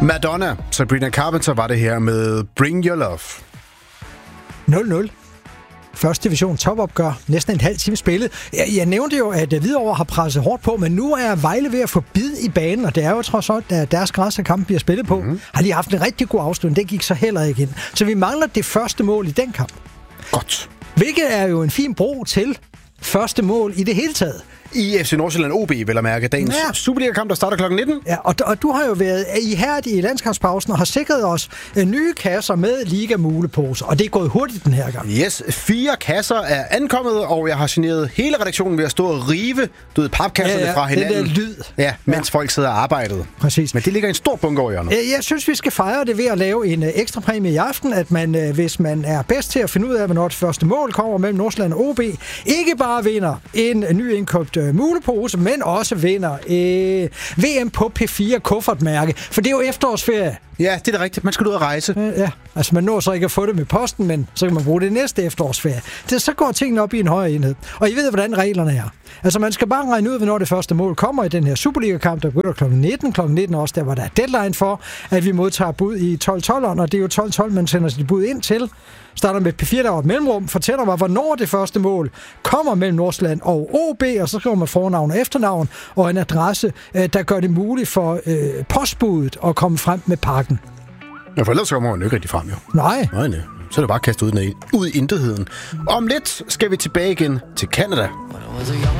Madonna, Sabrina Carpenter var det her med Bring Your Love. 0-0. Første division topopgør. Næsten en halv time spillet. Jeg nævnte jo, at Hvidovre har presset hårdt på, men nu er Vejle ved at få bid i banen, og det er jo trods alt, at deres græs, kampen bliver spillet på. Har de haft en rigtig god afslutning. Det gik så heller ikke ind. Så vi mangler det første mål i den kamp. Godt. Hvilket er jo en fin bro til første mål i det hele taget. I FC Nordsjælland OB, vil jeg mærke, dagens Superliga-kamp, der starter kl. 19. Ja, og du har jo været ihærdig i landskampspausen og har sikret os nye kasser med liga-muleposer, og det er gået hurtigt den her gang. Yes, 4 kasser er ankommet, og jeg har generet hele redaktionen ved at stå og rive papkasserne fra hinanden. Den der lyd. Ja, mens folk sidder og arbejder. Præcis. Men det ligger en stor bunke over hjørnet. Jeg synes, vi skal fejre det ved at lave en ekstra præmie i aften, at man, hvis man er bedst til at finde ud af, hvornår det første mål kommer mellem Nordsjælland og OB, ikke bare vinder en ny indkøbt mulepose, men også vinder VM på P4 kuffertmærke, for det er jo efterårsferie. Ja, det er da rigtigt. Man skal ud og rejse. Ja, altså man når så ikke at få det med posten, men så kan man bruge det næste efterårsferie. Så går tingene op i en højere enhed. Og I ved, hvordan reglerne er. Altså man skal bare regne ud, hvornår det første mål kommer i den her Superliga-kamp, der begynder kl. 19. Kl. 19 også, der var der deadline for, at vi modtager bud i 12-12'eren, og det er jo 12-12, man sender sit bud ind til. Starter med P4, der var et mellemrum, fortæller mig, hvornår det første mål kommer mellem Nordsjælland og OB, og så skriver man fornavn og efternavn, og en adresse, der gør det muligt for postbudet at komme frem med pakken. Ja, for ellers kommer man jo ikke rigtig frem, jo. Nej. Så er det bare kastet ud i intetheden. Om lidt skal vi tilbage igen til Canada.